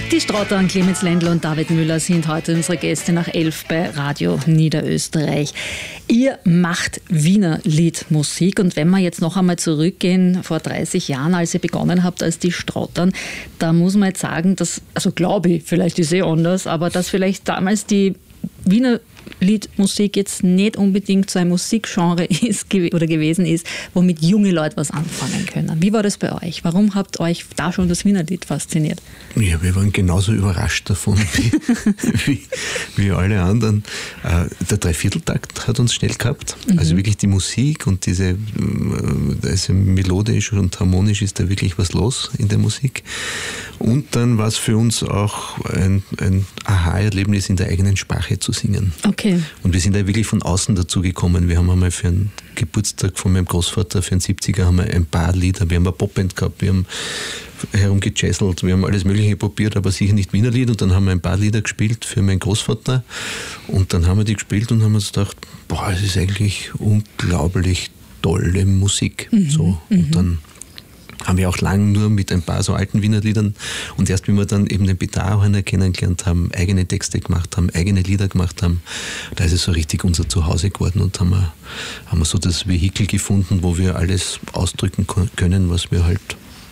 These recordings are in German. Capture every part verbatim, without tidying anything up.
Die Strautern, Clemens Lendl und David Müller sind heute unsere Gäste nach elf bei Radio Niederösterreich. Ihr macht Wiener Liedmusik und wenn wir jetzt noch einmal zurückgehen, vor dreißig Jahren, als ihr begonnen habt als die Strautern, da muss man jetzt sagen, dass, also glaube ich, vielleicht ist es eh anders, aber dass vielleicht damals die Wiener Liedmusik jetzt nicht unbedingt so ein Musikgenre ist oder gewesen ist, womit junge Leute was anfangen können. Wie war das bei euch? Warum habt euch da schon das Wiener Lied fasziniert? Ja, wir waren genauso überrascht davon wie, wie, wie alle anderen. Der Dreivierteltakt hat uns schnell gehabt. Mhm. Also wirklich die Musik und diese, also melodisch und harmonisch ist da wirklich was los in der Musik. Und dann war es für uns auch ein, ein Aha-Erlebnis, in der eigenen Sprache zu singen. Okay. Und wir sind da wirklich von außen dazu gekommen. Wir haben einmal für einen Geburtstag von meinem Großvater, für einen siebziger, haben wir ein paar Lieder, wir haben ein Popband gehabt, wir haben herumgejasselt, wir haben alles Mögliche probiert, aber sicher nicht Wiener Lied. Und dann haben wir ein paar Lieder gespielt für meinen Großvater. Und dann haben wir die gespielt und haben uns gedacht, boah, es ist eigentlich unglaublich tolle Musik. Mhm. So. Und mhm. dann haben wir auch lang nur mit ein paar so alten Wiener Liedern und erst, wie wir dann eben den Peter Auhainer kennengelernt haben, eigene Texte gemacht haben, eigene Lieder gemacht haben, da ist es so richtig unser Zuhause geworden und haben wir, haben wir so das Vehikel gefunden, wo wir alles ausdrücken können, was wir halt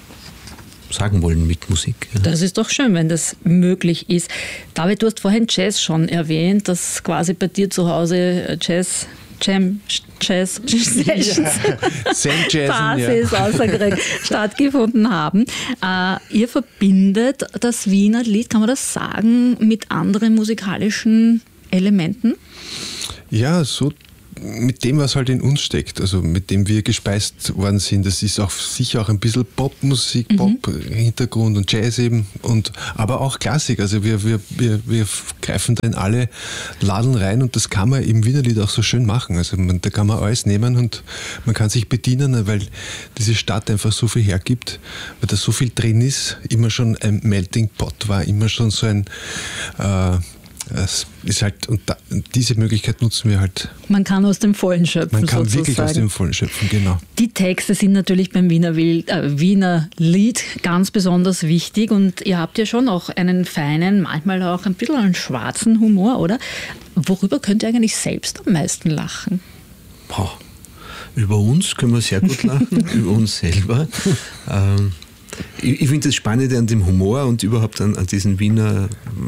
sagen wollen mit Musik. Ja. Das ist doch schön, wenn das möglich ist. David, du hast vorhin Jazz schon erwähnt, dass quasi bei dir zu Hause Jazz Jam, Jazz, Sessions, ja. Basis ja. außer stattgefunden haben. Äh, ihr verbindet das Wiener Lied, kann man das sagen, mit anderen musikalischen Elementen? Ja, so mit dem, was halt in uns steckt, also mit dem wir gespeist worden sind. Das ist auch sicher auch ein bisschen Popmusik, mhm. Pop-Hintergrund und Jazz eben, und, aber auch Klassik. Also wir, wir, wir, wir greifen da in alle Ladeln rein und das kann man im Wiener Lied auch so schön machen. Also man, da kann man alles nehmen und man kann sich bedienen, weil diese Stadt einfach so viel hergibt, weil da so viel drin ist, immer schon ein Melting Pot war, immer schon so ein äh, es ist halt, und da, diese Möglichkeit nutzen wir halt. Man kann aus dem Vollen schöpfen. Man kann sozusagen. wirklich aus dem Vollen schöpfen, genau. Die Texte sind natürlich beim Wiener, Wild, äh, Wiener Lied ganz besonders wichtig und ihr habt ja schon auch einen feinen, manchmal auch ein bisschen einen schwarzen Humor, oder? Worüber könnt ihr eigentlich selbst am meisten lachen? Boah, über uns können wir sehr gut lachen, über uns selber. Ähm, Ich, ich finde das Spannende an dem Humor und überhaupt an, an diesen Wiener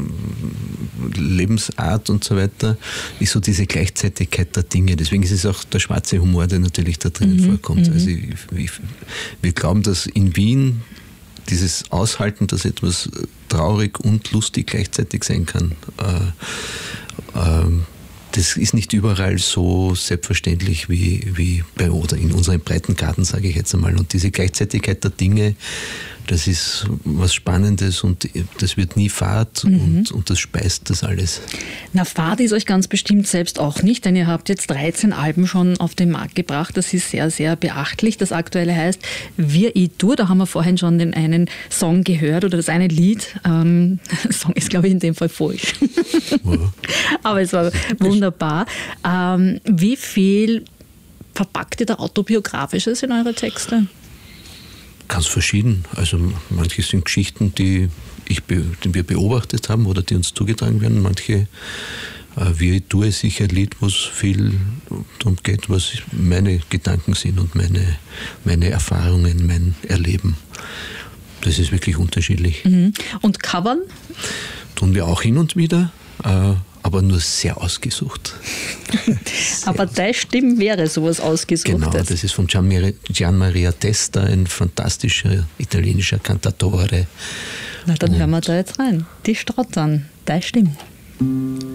Lebensart und so weiter, ist so diese Gleichzeitigkeit der Dinge. Deswegen ist es auch der schwarze Humor, der natürlich da drinnen mhm. vorkommt. Also ich, ich, wir glauben, dass in Wien dieses Aushalten, dass etwas traurig und lustig gleichzeitig sein kann, äh, äh, das ist nicht überall so selbstverständlich wie, wie bei oder in unseren Breitengraden, sage ich jetzt einmal. Und diese Gleichzeitigkeit der Dinge, das ist was Spannendes und das wird nie fad mhm. und, und das speist das alles. Na, fad ist euch ganz bestimmt selbst auch nicht, denn ihr habt jetzt dreizehn Alben schon auf den Markt gebracht. Das ist sehr, sehr beachtlich. Das aktuelle heißt Wir i Dur. Da haben wir vorhin schon den einen Song gehört oder das eine Lied. Ähm, Song ist, glaube ich, in dem Fall falsch. Ja. Aber es war wunderbar. Ähm, wie viel verpackt ihr da Autobiografisches in eure Texte? Ganz verschieden. Also manche sind Geschichten, die, ich, die wir beobachtet haben oder die uns zugetragen werden. Manche, äh, wie ich tue, ist sicher ein Lied, wo es viel darum geht, was meine Gedanken sind und meine, meine Erfahrungen, mein Erleben. Das ist wirklich unterschiedlich. Mhm. Und covern? Tun wir auch hin und wieder, äh, aber nur sehr ausgesucht. Sehr aber deine Stimme wäre sowas Ausgesuchtes. Genau, das ist von Gian Maria Testa, ein fantastischer italienischer Cantautore. Na, dann und hören wir da jetzt rein. Die Strautern, deine Stimme.